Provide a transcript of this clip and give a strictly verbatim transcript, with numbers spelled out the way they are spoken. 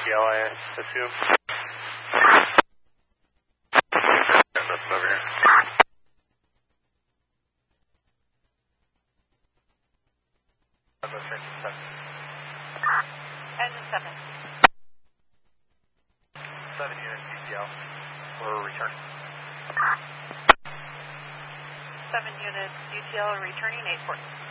L, I assume. Nothing over here. Engine seven. Seven units, U T L. We're returning. Seven units, U T L returning eight port.